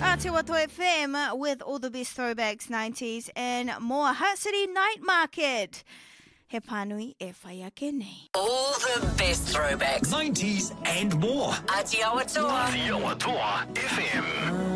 Aotearoa FM with all the best throwbacks, 90s and more. Heart City Night Market. He pānui e whai ake nei. All the best throwbacks, 90s and more. Aotearoa Aotearoa FM.